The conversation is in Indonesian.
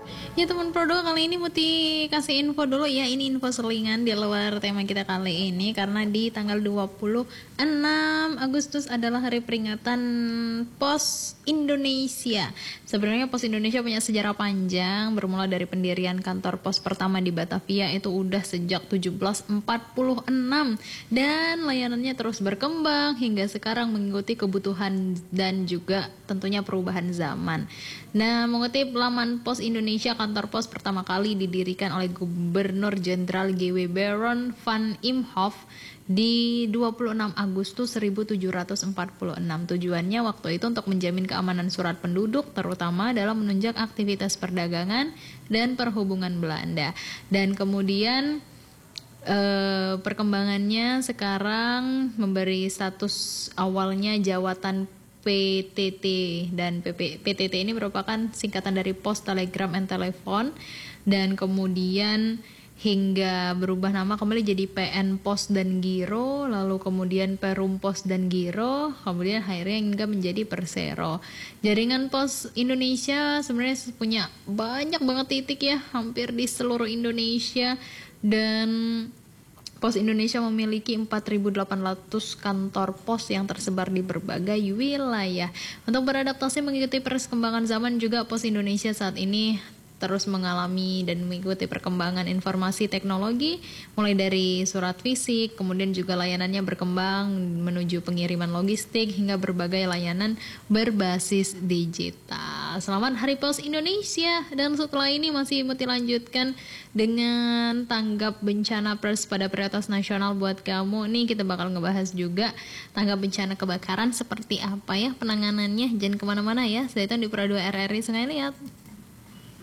Ya teman Pro 2, kali ini Muti kasih info dulu ya. Ini info selingan di luar tema kita kali ini, karena di tanggal 26 Agustus adalah hari peringatan Pos Indonesia. Sebenarnya Pos Indonesia punya sejarah panjang, bermula dari pendirian kantor pos pertama di Batavia itu udah sejak 1746, dan layanannya terus berkembang hingga sekarang mengikuti kebutuhan dan juga tentunya perubahan zaman. Nah, mengutip laman Pos Indonesia, kantor pos pertama kali didirikan oleh Gubernur Jenderal G.W. Baron van Imhoff di 26 Agustus 1746. Tujuannya waktu itu untuk menjamin keamanan surat penduduk, terutama dalam menunjang aktivitas perdagangan dan perhubungan Belanda. Dan kemudian perkembangannya sekarang memberi status awalnya jawatan PTT, dan PTT ini merupakan singkatan dari Pos Telegram and Telepon, dan kemudian hingga berubah nama kembali jadi PN Pos dan Giro, lalu kemudian Perum Pos dan Giro, kemudian akhirnya hingga menjadi Persero. Jaringan Pos Indonesia sebenarnya punya banyak banget titik ya, hampir di seluruh Indonesia, dan Pos Indonesia memiliki 4.800 kantor pos yang tersebar di berbagai wilayah. Untuk beradaptasi mengikuti perkembangan zaman juga, Pos Indonesia saat ini terus mengalami dan mengikuti perkembangan informasi teknologi, mulai dari surat fisik, kemudian juga layanannya berkembang menuju pengiriman logistik hingga berbagai layanan berbasis digital. Selamat Hari Pos Indonesia, dan setelah ini masih Muti lanjutkan dengan tanggap bencana pers pada prioritas nasional buat kamu. Nih kita bakal ngebahas juga tanggap bencana kebakaran seperti apa ya penanganannya. Jangan kemana-mana ya, stay tune di Pro 2 RRI Sungai Liat.